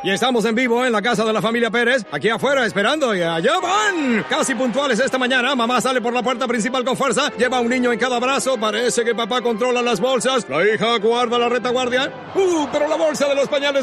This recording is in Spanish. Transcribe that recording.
Y estamos en vivo en la casa de la familia Pérez, aquí afuera esperando y allá van. Casi puntuales esta mañana, mamá sale por la puerta principal con fuerza, lleva a un niño en cada brazo, parece que papá controla las bolsas, la hija guarda la retaguardia. Pero la bolsa de los pañales